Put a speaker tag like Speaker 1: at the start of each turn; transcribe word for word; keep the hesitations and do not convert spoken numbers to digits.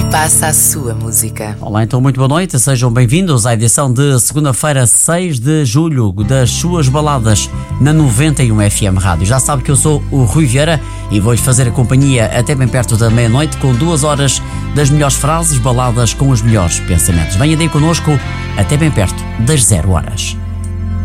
Speaker 1: passa a sua música.
Speaker 2: Olá, então muito boa noite, sejam bem-vindos à edição de segunda-feira, seis de julho, das suas baladas na noventa e um F M Rádio. Já sabe que eu sou o Rui Vieira e vou-lhes fazer a companhia até bem perto da meia-noite com duas horas das melhores frases, baladas com os melhores pensamentos. Venha daí connosco até bem perto das zero horas.